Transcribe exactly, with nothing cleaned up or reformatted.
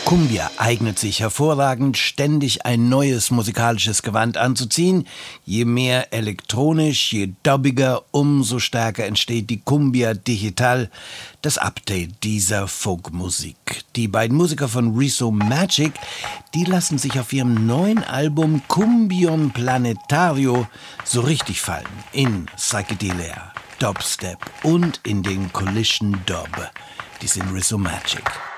Cumbia eignet sich hervorragend, ständig ein neues musikalisches Gewand anzuziehen. Je mehr elektronisch, je dubbiger, umso stärker entsteht die Cumbia Digital, das Update dieser Folkmusik. Die beiden Musiker von Rezo Magic, die lassen sich auf ihrem neuen Album Cumbion Planetario so richtig fallen. In Psychedelia, Dubstep und in den Collision Dub. Die sind Rezo Magic.